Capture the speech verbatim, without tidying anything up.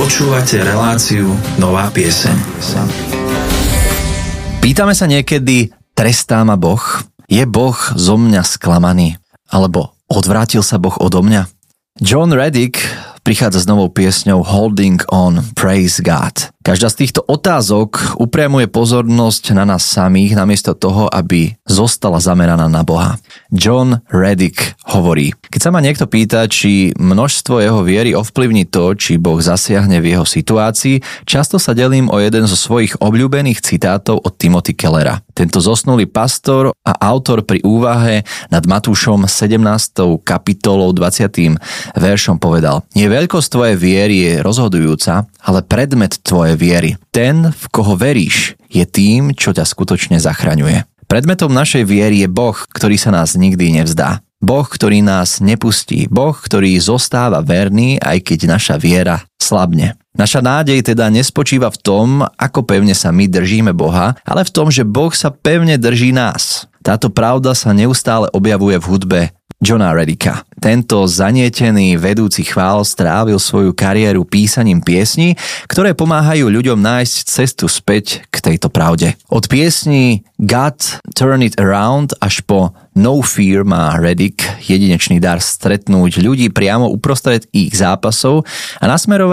Počúvate reláciu Nová pieseň. Pýtame sa niekedy, trestá ma Boh? Je Boh zo mňa sklamaný? Alebo odvrátil sa Boh odo mňa? John Reddick prichádza s novou piesňou Holding on, Praise God. Každá z týchto otázok upriamuje pozornosť na nás samých, namiesto toho, aby zostala zameraná na Boha. John Reddick hovorí: keď sa ma niekto pýta, či množstvo jeho viery ovplyvní to, či Boh zasiahne v jeho situácii, často sa delím o jeden zo svojich obľúbených citátov od Timothy Kellera. Tento zosnulý pastor a autor pri úvahe nad Matúšom sedemnástou kapitolou dvadsiatym veršom povedal: nie veľkosť tvojej viery je rozhodujúca, ale predmet tvojej viery. Ten, v koho veríš, je tým, čo ťa skutočne zachraňuje. Predmetom našej viery je Boh, ktorý sa nás nikdy nevzdá. Boh, ktorý nás nepustí. Boh, ktorý zostáva verný, aj keď naša viera slabne. Naša nádej teda nespočíva v tom, ako pevne sa my držíme Boha, ale v tom, že Boh sa pevne drží nás. Táto pravda sa neustále objavuje v hudbe Johna Reddicka. Tento zanietený vedúci chvál strávil svoju kariéru písaním piesní, ktoré pomáhajú ľuďom nájsť cestu späť k tejto pravde. Od piesní God Turn It Around až po No Fear má Reddick jedinečný dar stretnúť ľudí priamo uprostred ich zápasov a nasmerovať